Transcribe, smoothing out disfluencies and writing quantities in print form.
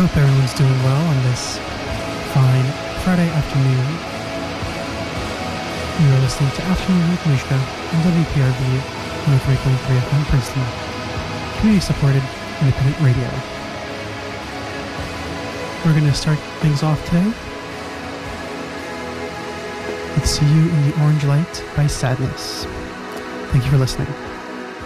hope everyone's doing well on this fine Friday afternoon. You are listening to Afternoon with Mishka on WPRB 103.3 FM Princeton, community-supported independent radio. We're going to start things off today with See You in the Orange Light by Sadness. Thank you for listening.